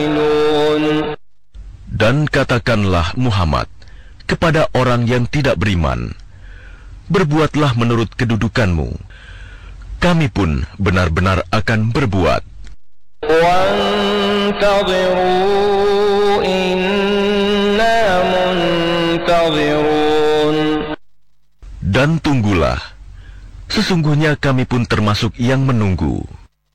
Dan katakanlah Muhammad kepada orang yang tidak beriman, berbuatlah menurut kedudukanmu, kami pun benar-benar akan berbuat. Dan tunggulah, sesungguhnya kami pun termasuk yang menunggu.